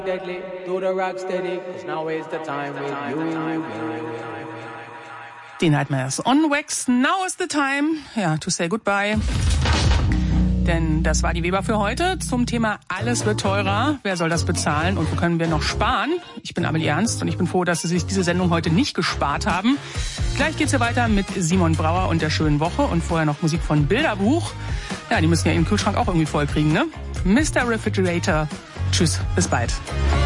Die Nightmares on Wax. Now is the time, ja, to say goodbye. Denn das war die Weber für heute zum Thema Alles wird teurer. Wer soll das bezahlen und wo können wir noch sparen? Ich bin Amelie Ernst und ich bin froh, dass Sie sich diese Sendung heute nicht gespart haben. Gleich geht's hier weiter mit Simon Brauer und der schönen Woche und vorher noch Musik von Bilderbuch. Ja, die müssen ja ihren Kühlschrank auch irgendwie voll kriegen, ne? Mr. Refrigerator. Tschüss, bis bald.